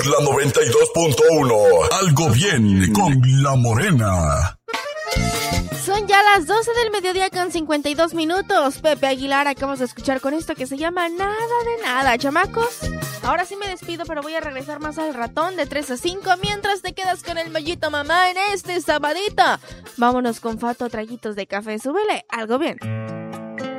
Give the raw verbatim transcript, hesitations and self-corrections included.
por la noventa y dos punto uno. Algo bien con La Morena. Son ya las doce del mediodía con cincuenta y dos minutos. Pepe Aguilar, acabamos de escuchar con esto que se llama Nada de Nada, chamacos. Ahora sí me despido, pero voy a regresar más al ratón de tres a cinco. Mientras te quedas con el Mollito Mamá en este sabadito. Vámonos con Fato, traguitos de café. Súbele, algo bien.